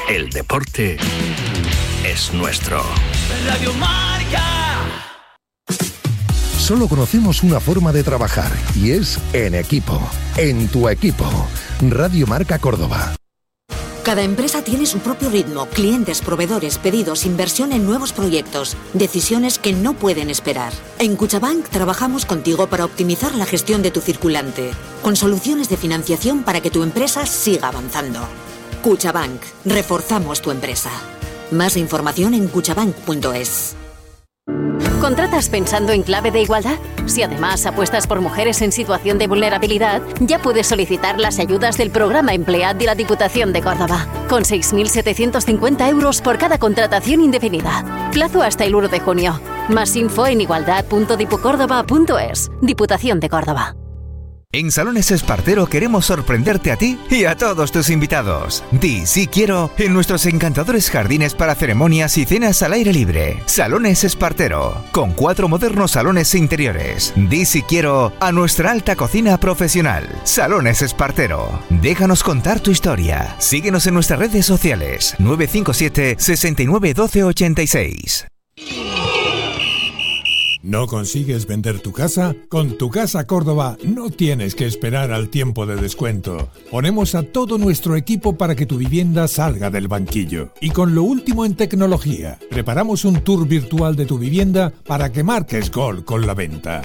El deporte es nuestro. Radio Marca. Solo conocemos una forma de trabajar y es en equipo. En tu equipo. Radio Marca Córdoba. Cada empresa tiene su propio ritmo, clientes, proveedores, pedidos, inversión en nuevos proyectos, decisiones que no pueden esperar. En Cuchabank trabajamos contigo para optimizar la gestión de tu circulante, con soluciones de financiación para que tu empresa siga avanzando. Cuchabank, reforzamos tu empresa. Más información en cuchabank.es. ¿Contratas pensando en clave de igualdad? Si además apuestas por mujeres en situación de vulnerabilidad, ya puedes solicitar las ayudas del programa Emplead de la Diputación de Córdoba, con 6.750 euros por cada contratación indefinida. Plazo hasta el 1 de junio. Más info en igualdad.dipucórdoba.es. Diputación de Córdoba. En Salones Espartero queremos sorprenderte a ti y a todos tus invitados. Di sí quiero en nuestros encantadores jardines para ceremonias y cenas al aire libre. Salones Espartero, con 4 modernos salones interiores. Di sí quiero a nuestra alta cocina profesional. Salones Espartero. Déjanos contar tu historia. Síguenos en nuestras redes sociales. 957 69 12 86. ¿No consigues vender tu casa? Con Tu Casa Córdoba no tienes que esperar al tiempo de descuento. Ponemos a todo nuestro equipo para que tu vivienda salga del banquillo. Y con lo último en tecnología, preparamos un tour virtual de tu vivienda para que marques gol con la venta.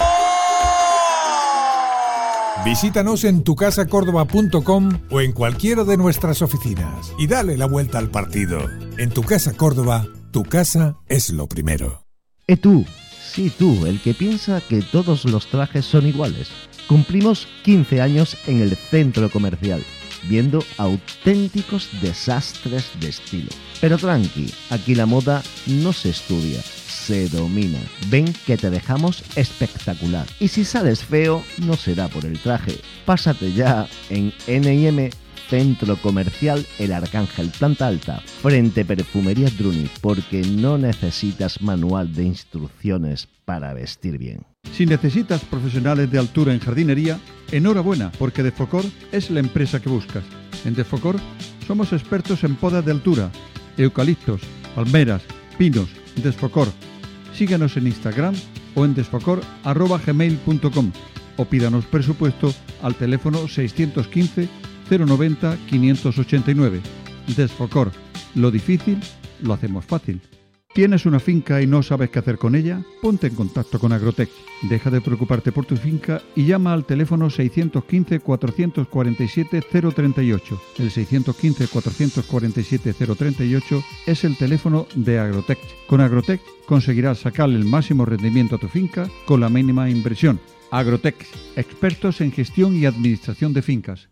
Visítanos en tucasacórdoba.com o en cualquiera de nuestras oficinas y dale la vuelta al partido. En Tu Casa Córdoba, tu casa es lo primero. Tú. Sí, tú, el que piensa que todos los trajes son iguales. Cumplimos 15 años en el centro comercial, viendo auténticos desastres de estilo. Pero tranqui, aquí la moda no se estudia, se domina. Ven que te dejamos espectacular. Y si sales feo, no será por el traje. Pásate ya en N&M Centro Comercial El Arcángel, planta alta, frente Perfumerías Druni, porque no necesitas manual de instrucciones para vestir bien. Si necesitas profesionales de altura en jardinería, enhorabuena, porque Defocor es la empresa que buscas. En Defocor somos expertos en podas de altura, eucaliptos, palmeras, pinos. Desfocor. Síguenos en Instagram o en desfocor@gmail.com o pídanos presupuesto al teléfono 615 090 589. Desfocor. Lo difícil lo hacemos fácil. ¿Tienes una finca y no sabes qué hacer con ella? Ponte en contacto con Agrotech. Deja de preocuparte por tu finca y llama al teléfono 615 447 038. El 615 447 038 es el teléfono de Agrotech. Con Agrotech conseguirás sacarle el máximo rendimiento a tu finca con la mínima inversión. Agrotech, expertos en gestión y administración de fincas.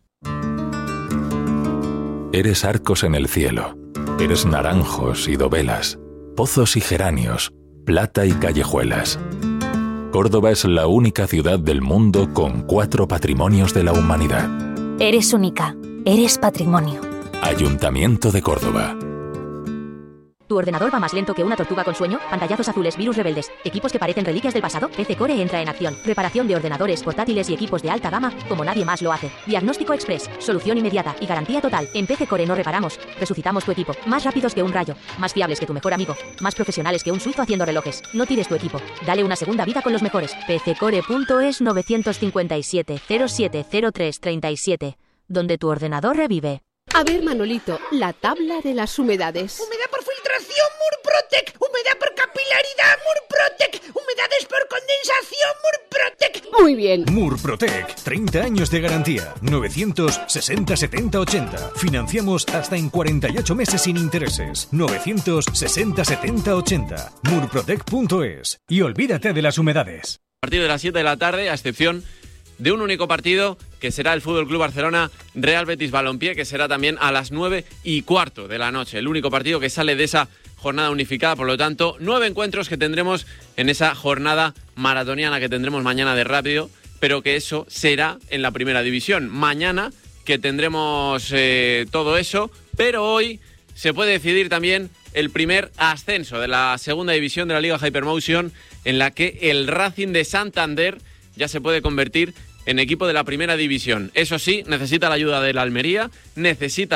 Eres arcos en el cielo, eres naranjos y dovelas, pozos y geranios, plata y callejuelas. Córdoba es la única ciudad del mundo con 4 patrimonios de la humanidad. Eres única, eres patrimonio. Ayuntamiento de Córdoba. ¿Tu ordenador va más lento que una tortuga con sueño? Pantallazos azules, virus rebeldes, equipos que parecen reliquias del pasado. PC Core entra en acción. Reparación de ordenadores, portátiles y equipos de alta gama como nadie más lo hace. Diagnóstico express, solución inmediata y garantía total. En PC Core no reparamos, resucitamos tu equipo. Más rápidos que un rayo, más fiables que tu mejor amigo, más profesionales que un suizo haciendo relojes. No tires tu equipo, dale una segunda vida con los mejores. pccore.es 957 0703 37, donde tu ordenador revive. A ver, Manolito, la tabla de las humedades. Humedad por filtración, Murprotec. Humedad por capilaridad, Murprotec. Humedades por condensación, Murprotec. Muy bien. Murprotec, 30 años de garantía. 960 70 80. Financiamos hasta en 48 meses sin intereses. 960 70 80. Murprotec.es. Y olvídate de las humedades. A partir de las 7 de la tarde, a excepción de un único partido, que será el Fútbol Club Barcelona Real Betis Balompié, que será también a las 9:15 de la noche. El único partido que sale de esa jornada unificada, por lo tanto, 9 encuentros que tendremos en esa jornada maratoniana que tendremos mañana de rápido, pero que eso será en la primera división. Mañana que tendremos todo eso, pero hoy se puede decidir también el primer ascenso de la segunda división de la Liga Hypermotion, en la que el Racing de Santander ya se puede convertir en equipo de la primera división. Eso sí, necesita la ayuda de la Almería, necesita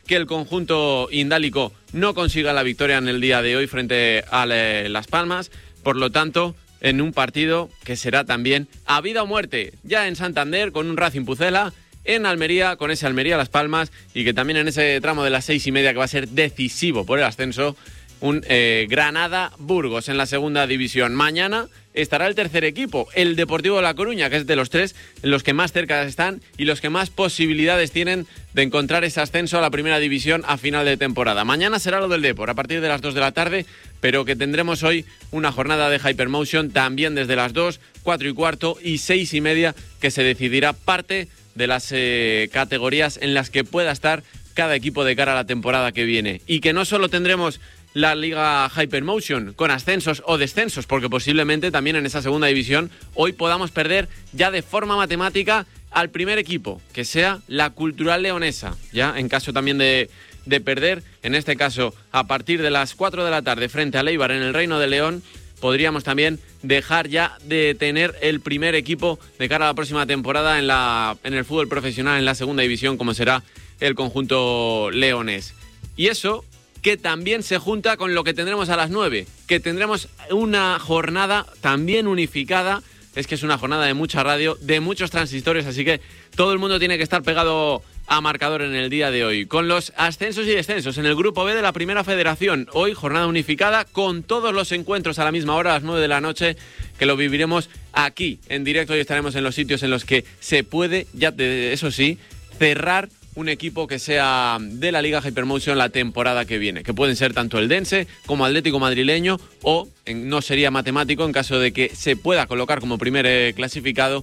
que el conjunto indálico no consiga la victoria en el día de hoy frente a Las Palmas. Por lo tanto, en un partido que será también a vida o muerte, ya en Santander con un Racing Pucela, en Almería con ese Almería Las Palmas, y que también en ese tramo de las 6:30 que va a ser decisivo por el ascenso, un Granada-Burgos en la segunda división. Mañana estará el tercer equipo, el Deportivo de La Coruña, que es de los tres los que más cerca están y los que más posibilidades tienen de encontrar ese ascenso a la primera división a final de temporada. Mañana será lo del Depor a partir de las 2 de la tarde, pero que tendremos hoy una jornada de Hypermotion también desde las 2, 4:15 y 6:30, que se decidirá parte de las categorías en las que pueda estar cada equipo de cara a la temporada que viene. Y que no solo tendremos la Liga Hypermotion con ascensos o descensos, porque posiblemente también en esa segunda división hoy podamos perder ya de forma matemática al primer equipo, que sea la Cultural Leonesa, ya en caso también de perder, en este caso a partir de las 4 de la tarde frente a Eibar en el Reino de León, podríamos también dejar ya de tener el primer equipo de cara a la próxima temporada en el fútbol profesional en la segunda división, como será el conjunto leonés. Y eso que también se junta con lo que tendremos a las 9, que tendremos una jornada también unificada. Es que es una jornada de mucha radio, de muchos transistores, así que todo el mundo tiene que estar pegado a marcador en el día de hoy. Con los ascensos y descensos en el Grupo B de la Primera Federación. Hoy jornada unificada con todos los encuentros a la misma hora, a las 9 de la noche, que lo viviremos aquí en directo y estaremos en los sitios en los que se puede, ya eso sí, cerrar un equipo que sea de la Liga Hypermotion la temporada que viene, que pueden ser tanto el Dense como Atlético Madrileño, o no sería matemático en caso de que se pueda colocar como primer clasificado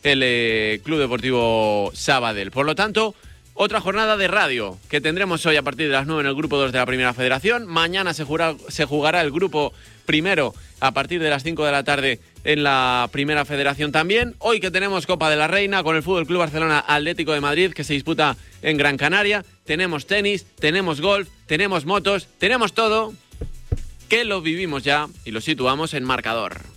el Club Deportivo Sabadell. Por lo tanto, otra jornada de radio que tendremos hoy a partir de las 9 en el Grupo 2 de la Primera Federación. Mañana se jugará el Grupo Primero a partir de las 5 de la tarde en la Primera Federación también. Hoy que tenemos Copa de la Reina con el Fútbol Club Barcelona Atlético de Madrid, que se disputa en Gran Canaria. Tenemos tenis, tenemos golf, tenemos motos, tenemos todo, que lo vivimos ya y lo situamos en marcador.